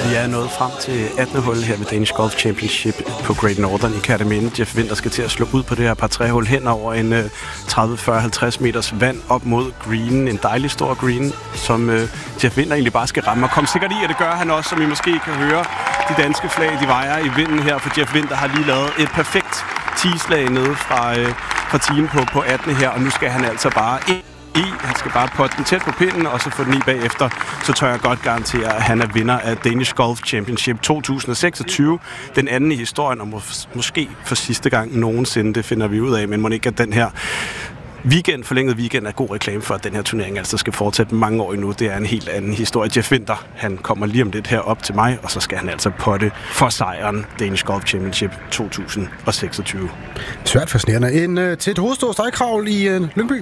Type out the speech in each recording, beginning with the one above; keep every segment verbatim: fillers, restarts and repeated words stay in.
Vi er nået frem til attende hul her ved Danish Golf Championship på Great Northern i Kerteminde. Jeff Winther skal til at slå ud på det her par tre hul hen over en uh, tredive, fyrre, halvtreds meters vand op mod greenen. En dejlig stor green, som uh, Jeff Winther egentlig bare skal ramme. Og kom sikkert i, og det gør han også, som I måske kan høre. De danske flag, de vejer i vinden her, for Jeff Winther har lige lavet et perfekt ti-slag nede fra, uh, fra tigen på, på attende her, og nu skal han altså bare ind i. Han skal bare potte den tæt på pinden, og så få den i bagefter. Så tør jeg godt garantere, at han er vinder af Danish Golf Championship to tusind og seksogtyve. Den anden i historien, og mås- måske for sidste gang nogensinde, det finder vi ud af, men må ikke, at den her weekend, forlænget weekend, er god reklame for, at den her turnering altså skal fortsætte mange år endnu. Det er en helt anden historie. Jeff Winther, han kommer lige om lidt her op til mig, og så skal han altså potte for sejren Danish Golf Championship to tusind og seksogtyve. Svært fascinerende. En, uh, til et hovedstort stregkravl i uh, Lyngby.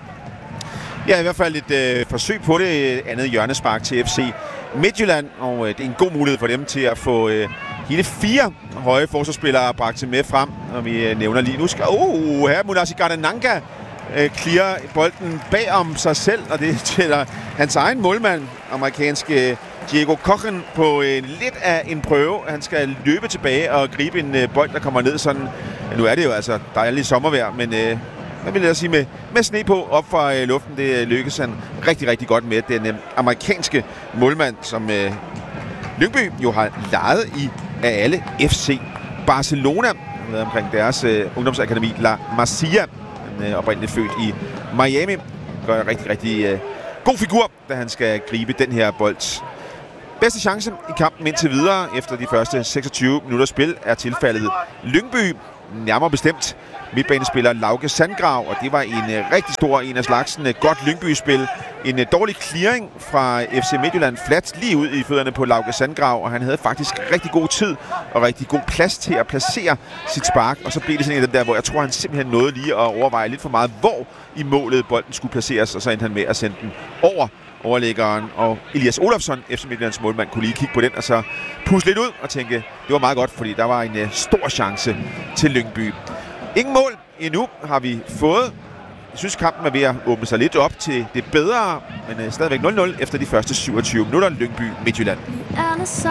Ja, i hvert fald et øh, forsøg på det. Andet hjørnespark til F C Midtjylland, og øh, det er en god mulighed for dem til at få øh, hele fire høje forsvarsspillere bragt til med frem, og vi øh, nævner lige nu skal oh, her Munasi Gardenanka øh, clear bolden bag om sig selv, og det tæller hans egen målmand, amerikanske Diego Cochen, på øh, lidt af en prøve. Han skal løbe tilbage og gribe en øh, bold, der kommer ned sådan. Ja, nu er det jo altså dejligt sommervejr, men øh, hvad vil jeg sige, med, med sne på op fra øh, luften, det lykkes han rigtig, rigtig godt med. Den øh, amerikanske målmand, som øh, Lyngby jo har lejet i af alle F C Barcelona, med omkring deres øh, ungdomsakademi La Masia. Han er øh, oprindeligt født i Miami. Gør en rigtig, rigtig øh, god figur, da han skal gribe den her bold. Bedste chance i kampen indtil videre efter de første seksogtyve minutter spil er tilfældet Lyngby. Nærmere bestemt midtbanespiller Lauke Sandgrav, og det var en uh, rigtig stor en af slagsen. Uh, godt Lyngby-spil. En uh, dårlig clearing fra F C Midtjylland flat lige ud i fødderne på Lauke Sandgrav, og han havde faktisk rigtig god tid og rigtig god plads til at placere sit spark, og så blev det sådan en af dem der, hvor jeg tror, han simpelthen nåede lige at overveje lidt for meget, hvor i målet bolden skulle placeres, og så endte han med at sende den over overlæggeren, og Elias Olofsson, F C Midtjyllands målmand, kunne lige kigge på den og så pusse lidt ud og tænke, det var meget godt, fordi der var en uh, stor chance til Lyngby. Ingen mål endnu har vi fået. Jeg synes, kampen er ved at åbne sig lidt op til det bedre, men uh, stadigvæk nul nul efter de første syvogtyve minutter. Lyngby Midtjylland.